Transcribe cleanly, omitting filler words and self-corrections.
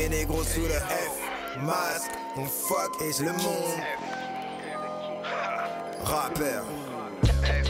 Les négros sous le F, masque, on fuck et le monde. Rappeur.